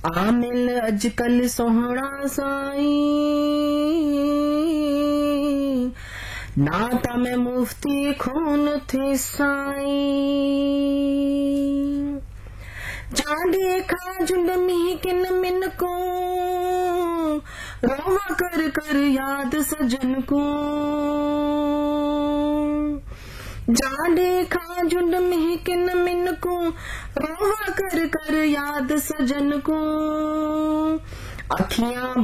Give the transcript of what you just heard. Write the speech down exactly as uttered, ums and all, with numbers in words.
आ मिल अजकल सोहना साई ना ता मैं मुफ्ती खून थे साई जा देखा झुंड में किन मिन को रोवा कर कर याद सजन को जा देखा झुंड में किन मिन को रोवा कर कर याद सजन को अखियां